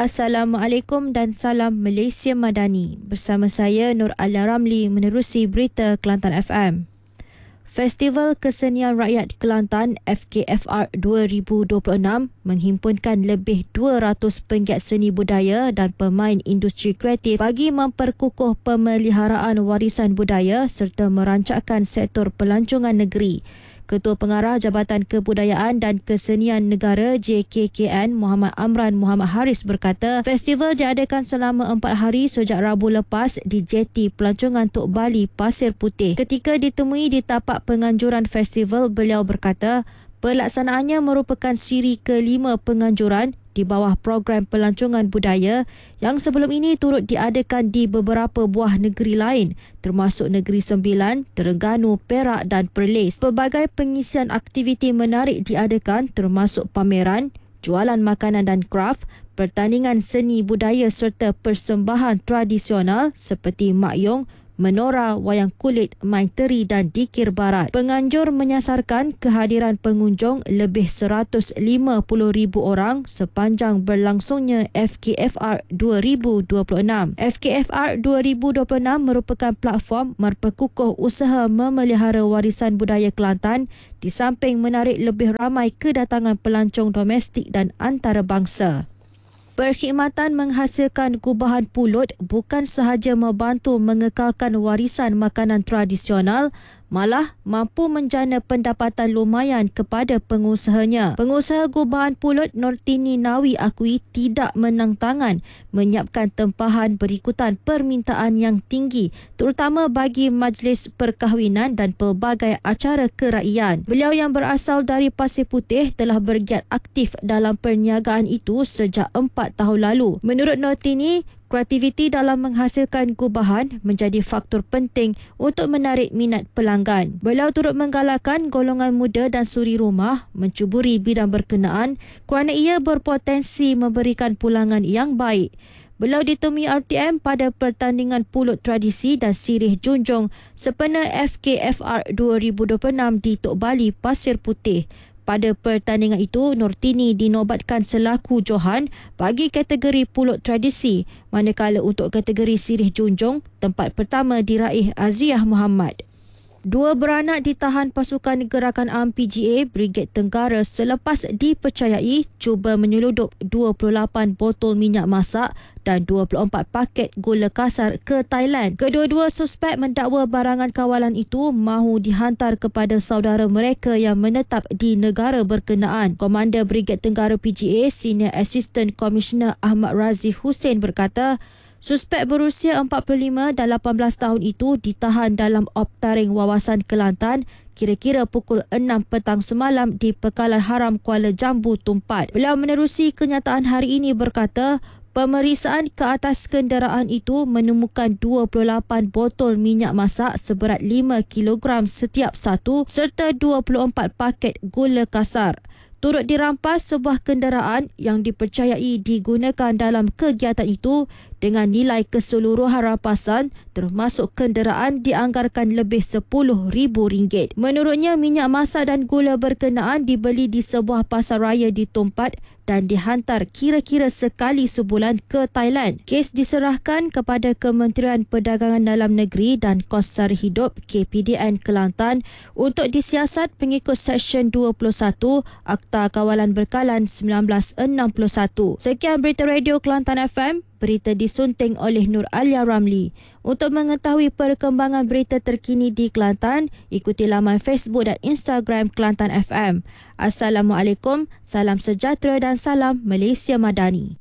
Assalamualaikum dan salam Malaysia Madani. Bersama saya Nur Alia Ramli menerusi berita Kelantan FM. Festival Kesenian Rakyat Kelantan FKFR 2026 menghimpunkan lebih 200 penggiat seni budaya dan pemain industri kreatif bagi memperkukuh pemeliharaan warisan budaya serta merancangkan sektor pelancongan negeri. Ketua Pengarah Jabatan Kebudayaan dan Kesenian Negara JKKN Muhammad Amran Muhammad Haris berkata, festival diadakan selama 4 hari sejak Rabu lepas di Jeti Pelancongan Tok Bali, Pasir Putih. Ketika ditemui di tapak penganjuran festival, beliau berkata, pelaksanaannya merupakan siri kelima penganjuran di bawah program pelancongan budaya yang sebelum ini turut diadakan di beberapa buah negeri lain termasuk Negeri Sembilan, Terengganu, Perak dan Perlis. Pelbagai pengisian aktiviti menarik diadakan termasuk pameran, jualan makanan dan kraf, pertandingan seni budaya serta persembahan tradisional seperti makyong, menora, wayang kulit, main teri dan dikir barat. Penganjur menyasarkan kehadiran pengunjung lebih 150,000 orang sepanjang berlangsungnya FKFR 2026. FKFR 2026 merupakan platform memperkukuh usaha memelihara warisan budaya Kelantan di samping menarik lebih ramai kedatangan pelancong domestik dan antarabangsa. Perkhidmatan menghasilkan gubahan pulut bukan sahaja membantu mengekalkan warisan makanan tradisional, malah mampu menjana pendapatan lumayan kepada pengusahanya. Pengusaha gubahan pulut Nortini Nawi akui tidak menang tangan menyiapkan tempahan berikutan permintaan yang tinggi terutama bagi majlis perkahwinan dan pelbagai acara keraian. Beliau yang berasal dari Pasir Putih telah bergiat aktif dalam perniagaan itu sejak 4 tahun lalu. Menurut Nortini, kreativiti dalam menghasilkan gubahan menjadi faktor penting untuk menarik minat pelanggan. Beliau turut menggalakkan golongan muda dan suri rumah mencuburi bidang berkenaan kerana ia berpotensi memberikan pulangan yang baik. Beliau ditemui RTM pada pertandingan pulut tradisi dan sirih junjung sempena FKFR 2026 di Tok Bali, Pasir Putih. Pada pertandingan itu, Nortini dinobatkan selaku johan bagi kategori pulut tradisi, manakala untuk kategori sirih junjung, tempat pertama diraih Aziah Muhammad. 2 beranak ditahan pasukan gerakan AMN PGA Brigade Tenggara selepas dipercayai cuba menyeludup 28 botol minyak masak dan 24 paket gula kasar ke Thailand. Kedua-dua suspek mendakwa barangan kawalan itu mahu dihantar kepada saudara mereka yang menetap di negara berkenaan. Komander Brigade Tenggara PGA Senior Assistant Commissioner Ahmad Razi Hussein berkata, suspek berusia 45 dan 18 tahun itu ditahan dalam optaring wawasan Kelantan kira-kira pukul 6 petang semalam di Pekalan Haram Kuala Jambu, Tumpat. Beliau menerusi kenyataan hari ini berkata, pemeriksaan ke atas kenderaan itu menemukan 28 botol minyak masak seberat 5 kilogram setiap satu serta 24 paket gula kasar. Turut dirampas sebuah kenderaan yang dipercayai digunakan dalam kegiatan itu dengan nilai keseluruhan rampasan termasuk kenderaan dianggarkan lebih RM10,000. Menurutnya, minyak masak dan gula berkenaan dibeli di sebuah pasar raya di Tumpat dan dihantar kira-kira sekali sebulan ke Thailand. Kes diserahkan kepada Kementerian Perdagangan Dalam Negeri dan Kos Sara Hidup KPDN Kelantan untuk disiasat pengikut Seksyen 21 Akta Kawalan Berkalan 1961. Sekian berita Radio Kelantan FM. Berita disunting oleh Nur Alia Ramli. Untuk mengetahui perkembangan berita terkini di Kelantan, ikuti laman Facebook dan Instagram Kelantan FM. Assalamualaikum, salam sejahtera dan salam Malaysia Madani.